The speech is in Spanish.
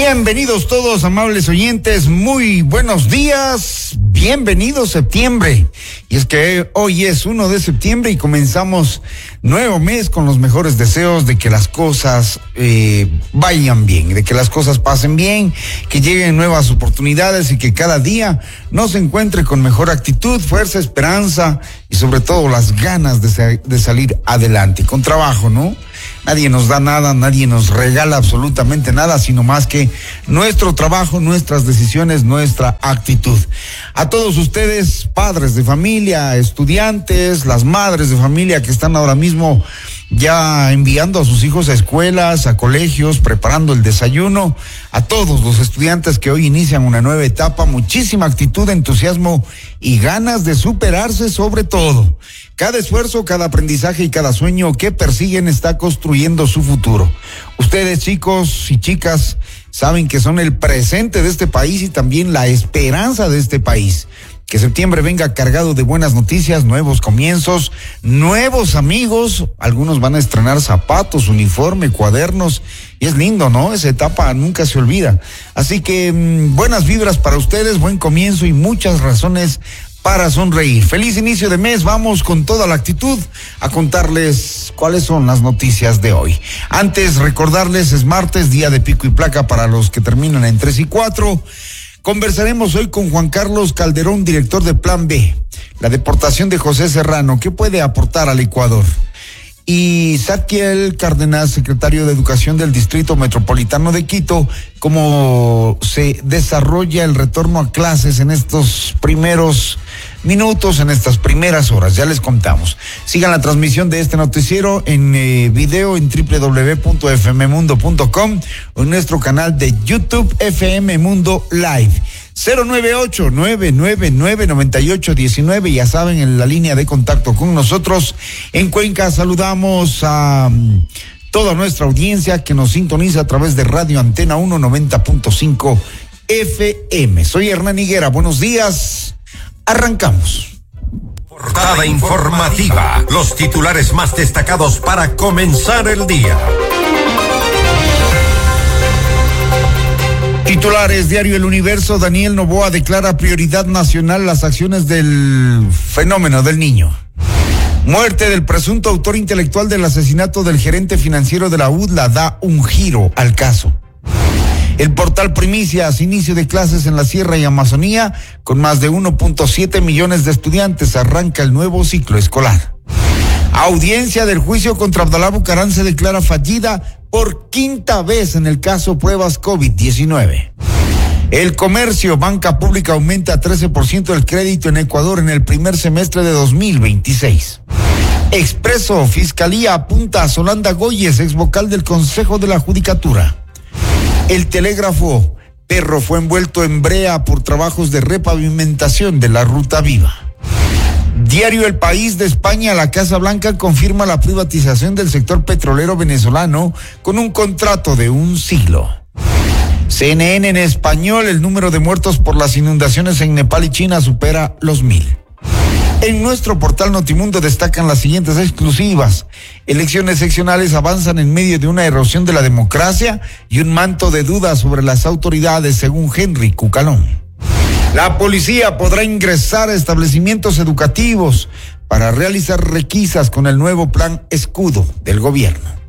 Bienvenidos todos, amables oyentes, muy buenos días, bienvenido septiembre. Y es que hoy es 1 de septiembre y comenzamos nuevo mes con los mejores deseos de que las cosas vayan bien, de que las cosas pasen bien, que lleguen nuevas oportunidades y que cada día nos encuentre con mejor actitud, fuerza, esperanza y sobre todo las ganas de salir adelante, con trabajo, ¿no? Nadie nos da nada, nadie nos regala absolutamente nada, sino más que nuestro trabajo, nuestras decisiones, nuestra actitud. A todos ustedes, padres de familia, estudiantes, las madres de familia que están ahora mismo ya enviando a sus hijos a escuelas, a colegios, preparando el desayuno, a todos los estudiantes que hoy inician una nueva etapa, muchísima actitud, entusiasmo y ganas de superarse sobre todo. Cada esfuerzo, cada aprendizaje y cada sueño que persiguen está construyendo su futuro. Ustedes, chicos y chicas, saben que son el presente de este país y también la esperanza de este país. Que septiembre venga cargado de buenas noticias, nuevos comienzos, nuevos amigos. Algunos van a estrenar zapatos, uniforme, cuadernos. Y es lindo, ¿no? Esa etapa nunca se olvida. Así que buenas vibras para ustedes, buen comienzo y muchas razones para sonreír. Feliz inicio de mes, vamos con toda la actitud a contarles cuáles son las noticias de hoy. Antes, recordarles, es martes, día de pico y placa para los que terminan en 3 y 4. Conversaremos hoy con Juan Carlos Calderón, director de Plan B. La deportación de José Serrano, ¿qué puede aportar al Ecuador? Y Zadkiel Cárdenas, secretario de Educación del Distrito Metropolitano de Quito, cómo se desarrolla el retorno a clases en estos primeros minutos, en estas primeras horas, ya les contamos. Sigan la transmisión de este noticiero en video en www.fmmundo.com o en nuestro canal de YouTube FM Mundo Live. 098-999-9819, ya saben, en la línea de contacto con nosotros. En Cuenca saludamos a toda nuestra audiencia que nos sintoniza a través de Radio Antena 190.5 FM. Soy Hernán Higuera, buenos días, arrancamos. Portada informativa, los titulares más destacados para comenzar el día. Titulares, diario El Universo, Daniel Noboa declara prioridad nacional las acciones del fenómeno del Niño. Muerte del presunto autor intelectual del asesinato del gerente financiero de la UDLA da un giro al caso. El portal Primicias, inicio de clases en la Sierra y Amazonía, con más de 1.7 millones de estudiantes, arranca el nuevo ciclo escolar. Audiencia del juicio contra Abdalá Bucaram se declara fallida por quinta vez en el caso pruebas COVID-19. El comercio, banca pública aumenta 13% el crédito en Ecuador en el primer semestre de 2026. Expreso, Fiscalía apunta a Solanda Goyes, ex vocal del Consejo de la Judicatura. El Telégrafo, perro fue envuelto en brea por trabajos de repavimentación de la Ruta Viva. Diario El País de España, la Casa Blanca confirma la privatización del sector petrolero venezolano con un contrato de 1 siglo. CNN en español, el número de muertos por las inundaciones en Nepal y China supera los 1,000. En nuestro portal Notimundo destacan las siguientes exclusivas. Elecciones seccionales avanzan en medio de una erosión de la democracia y un manto de dudas sobre las autoridades, según Henry Cucalón. La policía podrá ingresar a establecimientos educativos para realizar requisas con el nuevo plan escudo del gobierno.